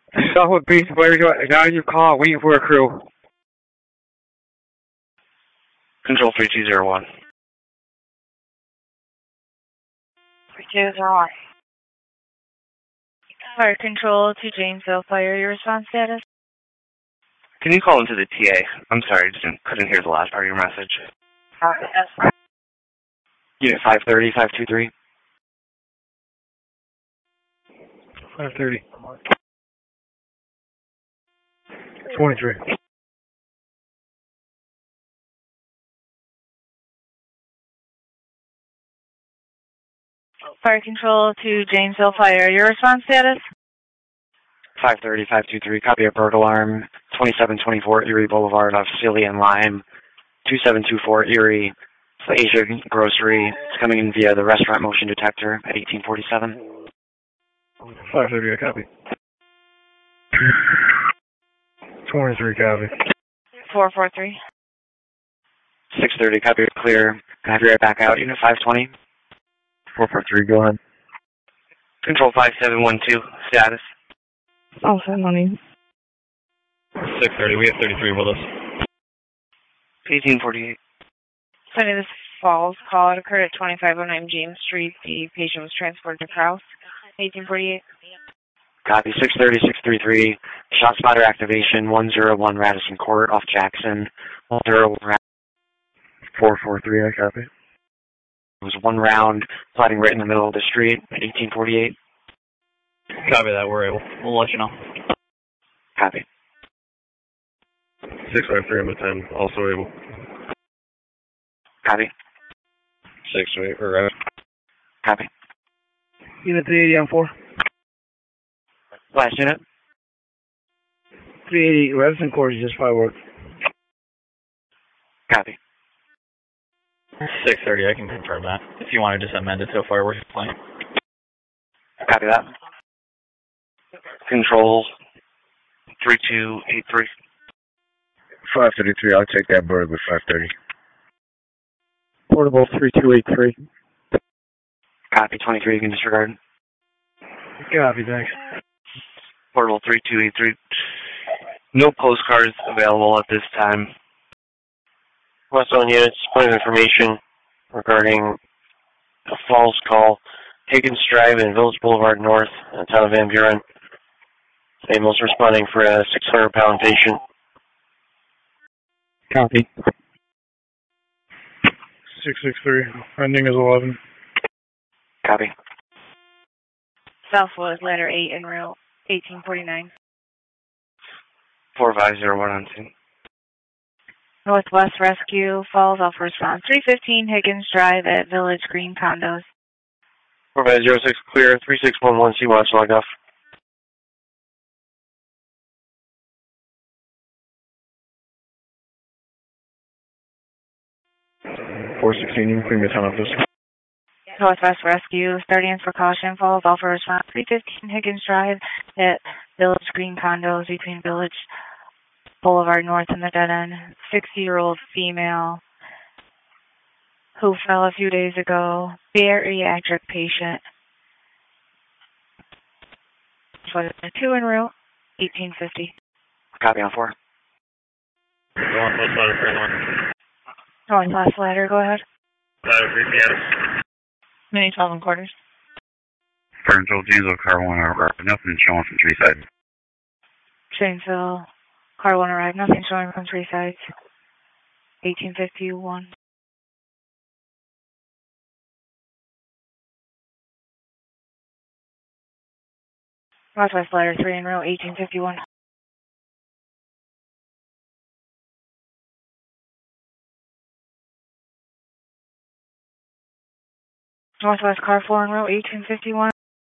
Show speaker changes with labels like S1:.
S1: Southwood Beach, players, guys, you call, waiting for a crew.
S2: Control 3201.
S3: 3201. Fire control to Janesville Fire, your response status?
S2: Can you call into the TA? I'm sorry, couldn't hear the last part of your message.
S3: Yes.
S2: Unit 530, 523.
S1: 530. 23.
S3: Fire control to Janesville Fire, your response status?
S2: 530, 523. Copy a bird alarm. 2724 Erie Boulevard off Silly and Lime. 2724 Erie. It's the Asia Grocery. It's coming in via the restaurant motion detector at 1847.
S1: 530, I copy. 23, copy.
S3: 443.
S2: 630, copy clear. Can I have you right back out, Unit 520?
S1: 443, go ahead.
S2: Control 5712, status.
S3: Also, money.
S4: 630, we have 33 with us.
S2: 1848.
S3: Sunny, this Falls call. It occurred at 2509 James Street. The patient was transported to Krause. 1848.
S2: Copy 630, 633. Shot spotter activation 101 Radisson Court off Jackson. 101
S1: 443, I copy.
S2: It was one round sliding right in the middle of the street at 1848.
S4: Copy that, we're able. We'll let you know.
S2: Copy.
S5: 653 on the 10, also able.
S2: Copy.
S5: 628, we're out.
S2: Copy.
S1: Unit 380 on 4.
S2: Last unit.
S1: 380, Radisson Court is just fireworks.
S2: Copy.
S4: 630, I can confirm that. If you want to just amend it to fireworks playing.
S2: Copy that. Control 3283.
S5: 533, I'll take that bird with 530.
S1: Portable 3283.
S2: Copy 23, you can disregard.
S1: Copy, thanks.
S2: Portable 3283. No postcards available at this time.
S6: West on units, point of information regarding a false call. Higgins Drive and Village Boulevard North, town of Van Buren. Ambulance responding for a 600-pound patient.
S1: Copy. 663, ending is 11.
S2: Copy.
S3: Southwood, letter 8 en route. 1849.
S2: 4501 on 2.
S3: Northwest Rescue Falls off response. 315 Higgins Drive at Village Green Condos.
S6: 4506 clear, 3611 C-Watch log off.
S5: $416, you can clean the town office.
S3: Northwest Rescue, starting for caution, Falls off response. 315 Higgins Drive at Village Green Condos between Village Boulevard North and the dead end. 60-year-old female who fell a few days ago. Bariatric patient. For the 2 en route. 1850.
S2: Copy on 4.
S4: Go on, post ladder, fair north.
S3: Northwest ladder, go ahead.
S4: Ladder 3 p.m.
S3: Mini 12 and quarters.
S5: Fernsville, Janesville, car 1, nothing showing from 3 sides.
S3: Janesville, car 1 arrived. Nothing showing from 3 sides. 1851. Northwest ladder 3 en route. 1851. Northwest car 4 en route. 1851.